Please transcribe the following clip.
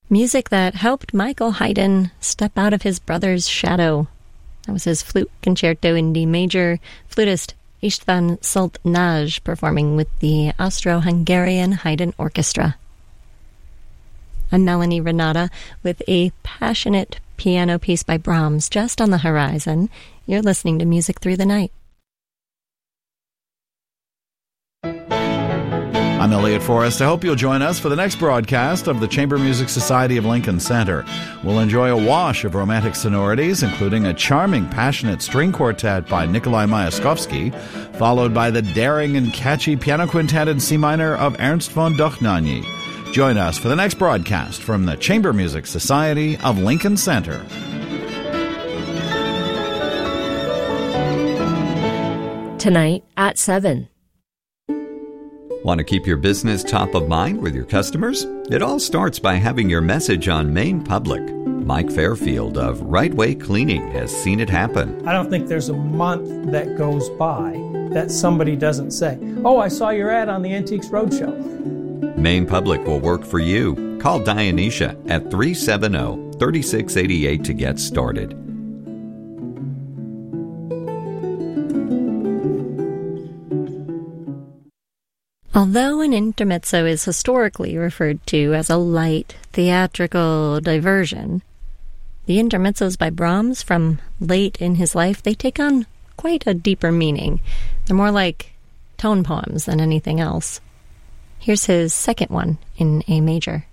Music that helped Michael Haydn step out of his brother's shadow. That was his flute concerto in D major, flutist István Szolnay performing with the Austro-Hungarian Haydn Orchestra. I'm Melanie Renata with a passionate piano piece by Brahms just on the horizon. You're listening to Music Through the Night. I'm Elliot Forrest. I hope you'll join us for the next broadcast of the Chamber Music Society of Lincoln Center. We'll enjoy a wash of romantic sonorities, including a charming, passionate string quartet by Nikolai Myaskovsky, followed by the daring and catchy piano quintet in C minor of Ernst von Dohnanyi. Join us for the next broadcast from the Chamber Music Society of Lincoln Center. Tonight at 7. Want to keep your business top of mind with your customers? It all starts by having your message on Maine Public. Mike Fairfield of Right Way Cleaning has seen it happen. I don't think there's a month that goes by that somebody doesn't say, "Oh, I saw your ad on the Antiques Roadshow." Maine Public will work for you. Call Dionysia at 370-3688 to get started. Although an intermezzo is historically referred to as a light, theatrical diversion, the intermezzos by Brahms from late in his life, they take on quite a deeper meaning. They're more like tone poems than anything else. Here's his second one in A major.